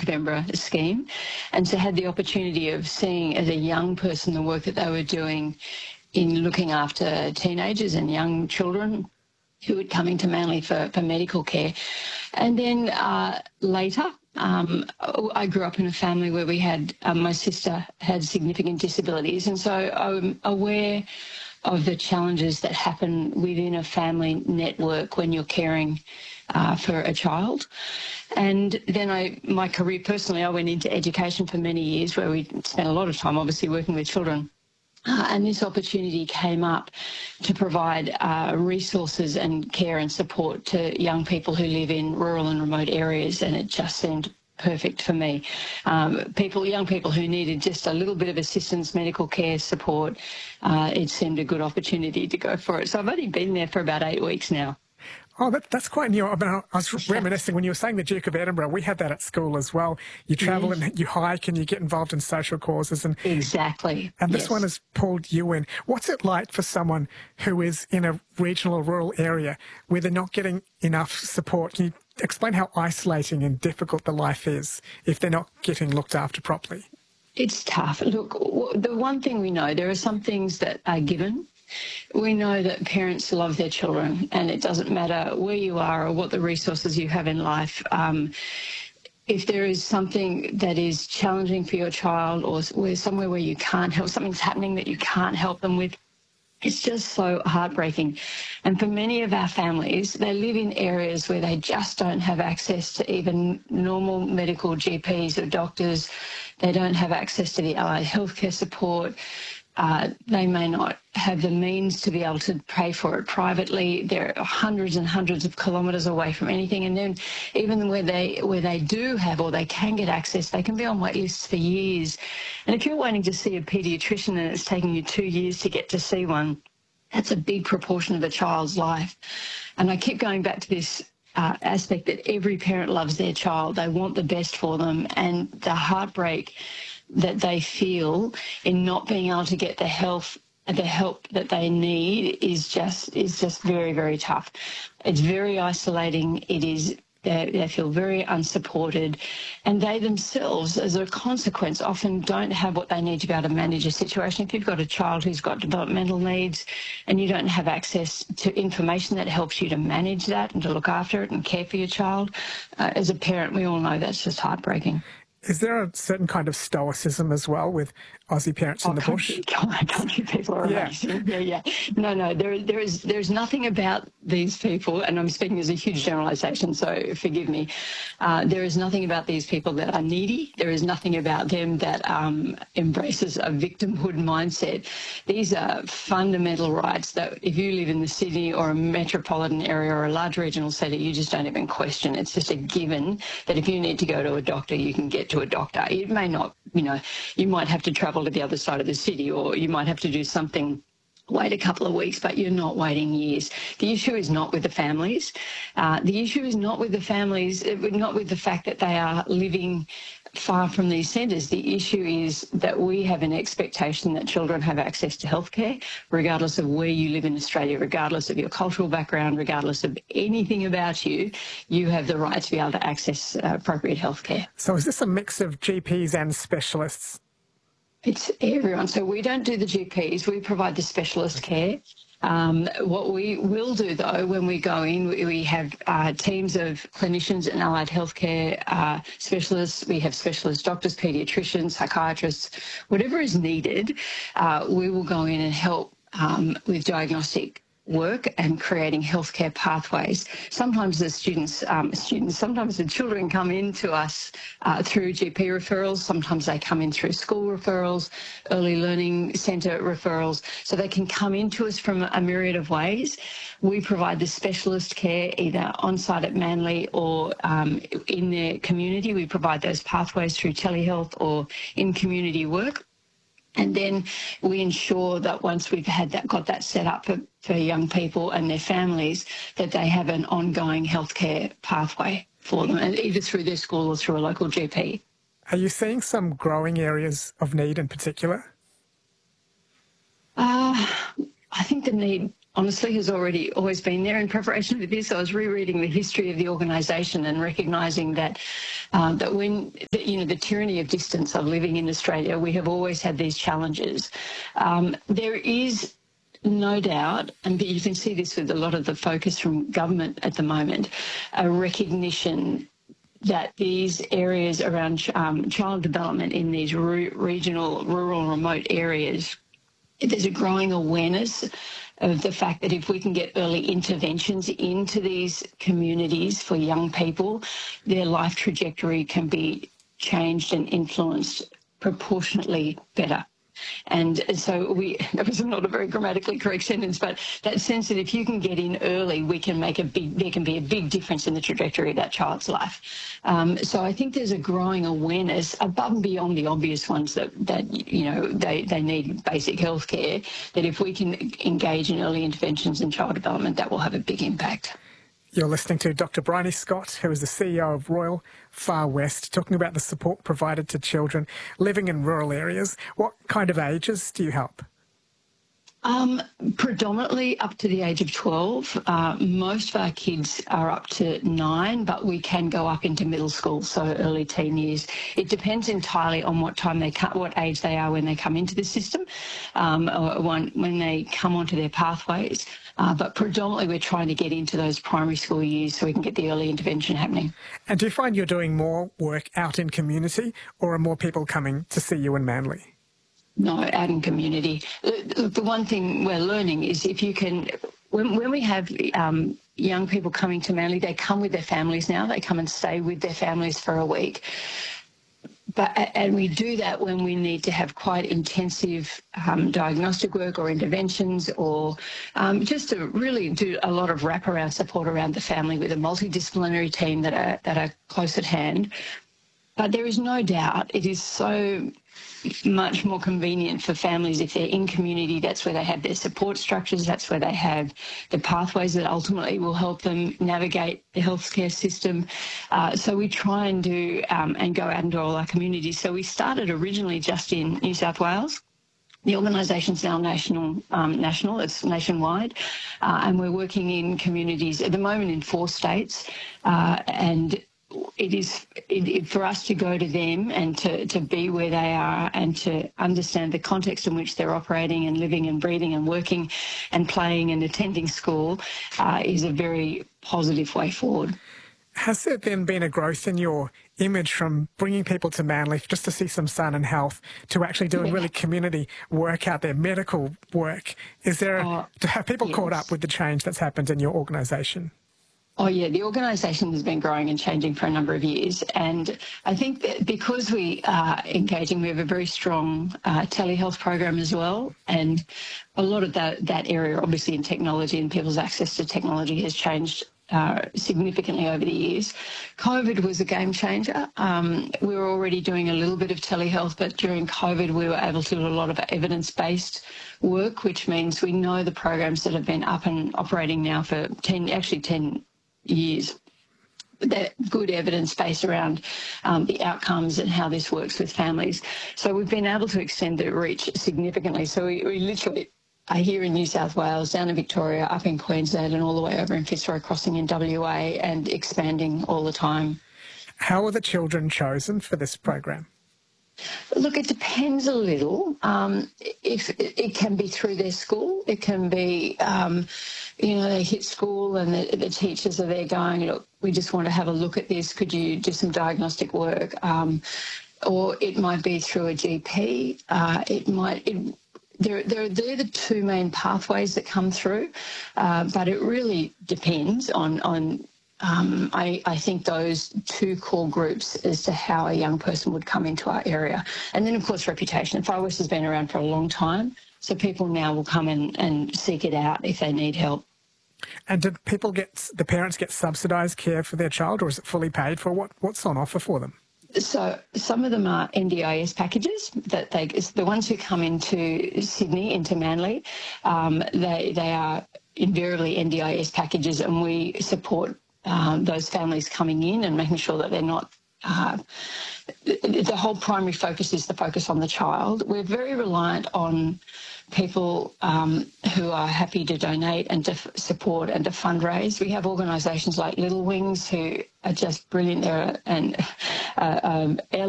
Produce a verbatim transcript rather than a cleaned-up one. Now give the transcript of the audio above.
of Edinburgh scheme, and to have the opportunity of seeing as a young person the work that they were doing in looking after teenagers and young children who would come into Manly for, for medical care. And then uh, later, um, I grew up in a family where we had, um, my sister had significant disabilities, and so I'm aware of the challenges that happen within a family network when you're caring uh, for a child. And then I, my career personally, I went into education for many years where we spent a lot of time obviously working with children. Uh, and this opportunity came up to provide uh, resources and care and support to young people who live in rural and remote areas, and it just seemed perfect for me. Um, people, young people who needed just a little bit of assistance, medical care support, uh, it seemed a good opportunity to go for it. So I've only been there for about eight weeks now. Oh, that, that's quite new. I, mean, I was reminiscing when you were saying the Duke of Edinburgh. We had that at school as well. You travel yes. and you hike and you get involved in social causes. And exactly. And this yes. one has pulled you in. What's it like for someone who is in a regional or rural area where they're not getting enough support? Can you explain how isolating and difficult the life is if they're not getting looked after properly? It's tough. Look, the one thing we know, there are some things that are given. We know that parents love their children, and it doesn't matter where you are or what the resources you have in life. Um, if there is something that is challenging for your child, or where somewhere where you can't help, something's happening that you can't help them with, it's just so heartbreaking. And for many of our families, they live in areas where they just don't have access to even normal medical G Ps or doctors. They don't have access to the allied healthcare support. Uh, they may not have the means to be able to pay for it privately. They're hundreds and hundreds of kilometres away from anything. And then even where they where they do have or they can get access, they can be on wait lists for years. And if you're waiting to see a paediatrician and it's taking you two years to get to see one, that's a big proportion of a child's life. And I keep going back to this uh, aspect that every parent loves their child. They want the best for them, and the heartbreak that they feel in not being able to get the health, the help that they need is just is just very, very tough. It's very isolating. It is. They, they feel very unsupported, and they themselves, as a consequence, often don't have what they need to be able to manage a situation. If you've got a child who's got developmental needs and you don't have access to information that helps you to manage that and to look after it and care for your child, uh, as a parent, we all know that's just heartbreaking. Is there a certain kind of stoicism as well with Aussie parents oh, in the country, bush? Country people are yeah. amazing. Yeah, yeah. No, no, there, there is, there's nothing about these people, and I'm speaking as a huge generalisation, so forgive me. Uh, there is nothing about these people that are needy. There is nothing about them that um, embraces a victimhood mindset. These are fundamental rights that if you live in the Sydney or a metropolitan area or a large regional city, you just don't even question. It's just a given that if you need to go to a doctor, you can get to a doctor. It may not, you know, you might have to travel to the other side of the city, or you might have to do something, wait a couple of weeks, but you're not waiting years. The issue is not with the families. Uh, the issue is not with the families, not with the fact that they are living far from these centres. The issue is that we have an expectation that children have access to healthcare, regardless of where you live in Australia, regardless of your cultural background, regardless of anything about you, you have the right to be able to access uh, appropriate healthcare. So is this a mix of G Ps and specialists? It's everyone. So we don't do the G Ps, we provide the specialist care. Um, what we will do, though, when we go in, we, we have uh, teams of clinicians and allied healthcare uh, specialists. We have specialist doctors, paediatricians, psychiatrists, whatever is needed. Uh, we will go in and help um, with diagnostic work and creating healthcare pathways. Sometimes the students, um, students, sometimes the children come in to us uh, through G P referrals. Sometimes they come in through school referrals, early learning centre referrals. So they can come into us from a myriad of ways. We provide the specialist care either on-site at Manly or um, in their community. We provide those pathways through telehealth or in community work. And then we ensure that once we've had that, got that set up for, for young people and their families, that they have an ongoing healthcare pathway for them, and either through their school or through a local G P. Are you seeing some growing areas of need in particular? Uh, I think the need honestly has already always been there. In preparation for this, I was rereading the history of the organisation and recognising that um, that when, the, you know, the tyranny of distance of living in Australia, we have always had these challenges. Um, there is no doubt, and you can see this with a lot of the focus from government at the moment, a recognition that these areas around um, child development in these re regional, rural, remote areas, there's a growing awareness of the fact that if we can get early interventions into these communities for young people, their life trajectory can be changed and influenced proportionately better. And so we, that was not a very grammatically correct sentence, but that sense that if you can get in early, we can make a big, there can be a big difference in the trajectory of that child's life. Um, so I think there's a growing awareness above and beyond the obvious ones that, that you know, they, they need basic health care, that if we can engage in early interventions in child development, that will have a big impact. You're listening to Doctor Bryony Scott, who is the C E O of Royal Far West, talking about the support provided to children living in rural areas. What kind of ages do you help? Um, predominantly up to the age of twelve. Uh, most of our kids are up to nine, but we can go up into middle school, so early teen years. It depends entirely on what time they come, what age they are when they come into the system, um, or when, when they come onto their pathways. Uh, but predominantly we're trying to get into those primary school years so we can get the early intervention happening. And do you find you're doing more work out in community, or are more people coming to see you in Manly? No, out in community. The, the one thing we're learning is if you can, when, when we have um, young people coming to Manly, they come with their families now. They come and stay with their families for a week. But, and we do that when we need to have quite intensive um, diagnostic work or interventions, or um, just to really do a lot of wraparound support around the family with a multidisciplinary team that are, that are close at hand. But there is no doubt it is so much more convenient for families if they're in community. That's where they have their support structures. That's where they have the pathways that ultimately will help them navigate the healthcare system. Uh, so we try and do um, and go out into all our communities. So we started originally just in New South Wales. The organisation's now national, um, national, it's nationwide, uh, and we're working in communities at the moment in four states, uh, and it is it, it, for us to go to them and to, to be where they are and to understand the context in which they're operating and living and breathing and working and playing and attending school uh, is a very positive way forward. Has there then been a growth in your image from bringing people to Manly just to see some sun and health to actually doing yeah. really community work out there, medical work? Is there, a, uh, have people yes. caught up with the change that's happened in your organisation? Oh, yeah, the organisation has been growing and changing for a number of years. And I think that because we are engaging, we have a very strong uh, telehealth program as well. And a lot of that, that area, obviously in technology and people's access to technology, has changed uh, significantly over the years. COVID was a game changer. Um, we were already doing a little bit of telehealth, but during COVID we were able to do a lot of evidence-based work, which means we know the programs that have been up and operating now for ten, actually ten years, that good evidence base around um, the outcomes and how this works with families. So we've been able to extend the reach significantly. So we, we literally are here in New South Wales, down in Victoria, up in Queensland, and all the way over in Fitzroy Crossing in W A, and expanding all the time. How are the children chosen for this program? Look, it depends a little. Um, if it can be through their school, it can be, um, you know, they hit school and the, the teachers are there going, look, we just want to have a look at this. Could you do some diagnostic work? Um, or it might be through a G P. Uh, it might. It, There, there, they're the two main pathways that come through, uh, but it really depends on, on um, I, I think, those two core groups as to how a young person would come into our area. And then, of course, reputation. Far West has been around for a long time, so people now will come in and seek it out if they need help. And do people get, the parents get subsidised care for their child, or is it fully paid for? What, what's on offer for them? So some of them are N D I S packages that they, the ones who come into Sydney, into Manly, um, they, they are invariably N D I S packages, and we support um, those families coming in and making sure that they're not uh, the, the whole primary focus is the focus on the child. We're very reliant on people um, who are happy to donate and to f- support and to fundraise. We have organisations like Little Wings who are just brilliant. They're an uh, um,